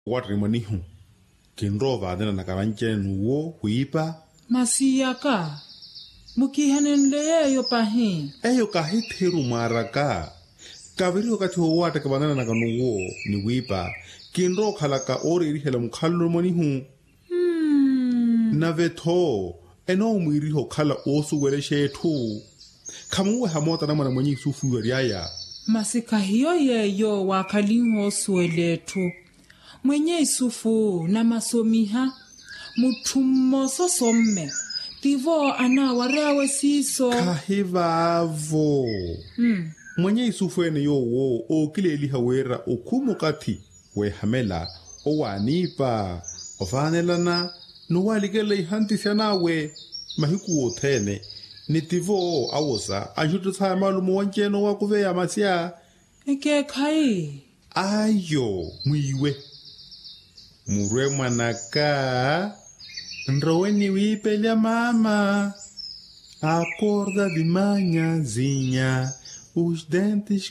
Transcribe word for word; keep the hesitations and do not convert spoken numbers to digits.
Watri manihu. Kinrova adena nakavanche nuwo huipa. Masiyaka. Mukihanenle yo pahi. Eyo kahithiru maraka. Kaviri wakati huwata kabandana nakanuwo ni wipa. Kinro khalaka ori irihela mukhallo manihu. Hmm. Navetho. Eno umiriho khala osu wele shetu. Kamuwe hamota na mwana mwenye sufu yoriaya. Masika hiyo yeyo wakalingo sueletu. Mwenye isufu na masomiha. Mutumo sosomme. Tivo ana warawe siso. Kahivavo. Hmm. Mwenye isufu ene yo wo o kile iliha wera o kumukati. We hamela o wanipa. O vanelana. Nuwaligele ihanti sianawe. Mahiku otene. Nitivo awosa. Ajutu saa malumu wanjeno wakuve ya masia. Eke kai. Ayo. Mwiwe. Murwe manaka. Nroweni wipelya mama. Acorda de manhãzinha. Os dentes